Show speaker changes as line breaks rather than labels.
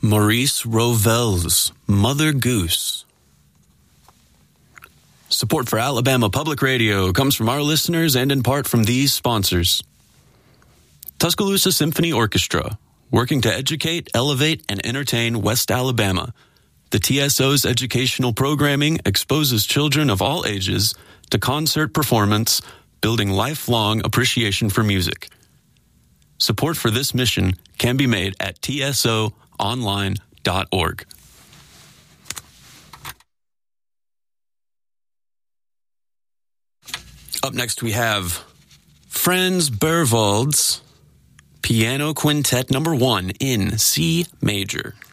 Maurice Rovell's Mother Goose. Support for Alabama Public Radio comes from our listeners and in part from these sponsors. Tuscaloosa Symphony Orchestra, working to educate, elevate, and entertain West Alabama. The TSO's educational programming exposes children of all ages to concert performance, building lifelong appreciation for music. Support for this mission can be made at tsoonline.org. Up next we have Franz Berwald's Piano Quintet No. 1 in C major.